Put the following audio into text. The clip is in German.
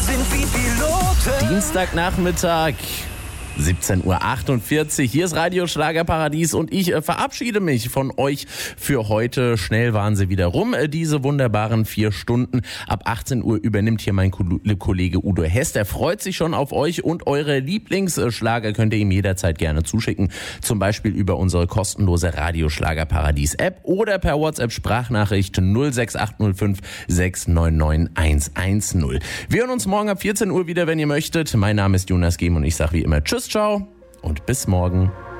sind wie Piloten. Dienstagnachmittag, 17.48 Uhr. Hier ist Radio Schlagerparadies und ich verabschiede mich von euch für heute. Schnell waren sie wieder rum, diese wunderbaren 4 Stunden. Ab 18 Uhr übernimmt hier mein Kollege Udo Hess. Der freut sich schon auf euch und eure Lieblingsschlager könnt ihr ihm jederzeit gerne zuschicken. Zum Beispiel über unsere kostenlose Radio Schlagerparadies App oder per WhatsApp Sprachnachricht 06805 699 110. Wir hören uns morgen ab 14 Uhr wieder, wenn ihr möchtet. Mein Name ist Jonas Gehm und ich sage wie immer Tschüss, ciao und bis morgen.